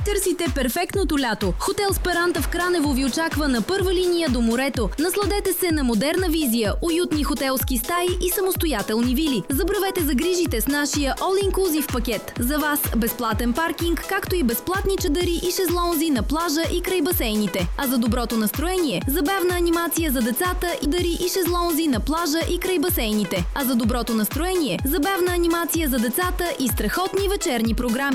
Търсите перфектното лято. Хотел Сперанта в Кранево ви очаква на първа линия до морето. Насладете се на модерна визия, уютни хотелски стаи и самостоятелни вили. Забравете загрижите с нашия all-inclusive пакет. За вас безплатен паркинг, както и безплатни чадъри и шезлонзи на плажа и край басейните. А за доброто настроение, забавна анимация за децата и дари и шезлонзи на плажа и край басейните. А за доброто настроение, забавна анимация за децата и страхотни вечерни програми.